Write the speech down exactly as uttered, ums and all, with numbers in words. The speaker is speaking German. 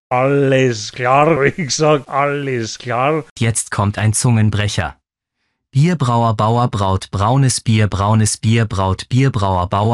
Alles klar, ich sag alles klar. Jetzt kommt ein Zungenbrecher. Bierbrauer Bauer braut braunes Bier, braunes Bier braut Bierbrauer Bauer.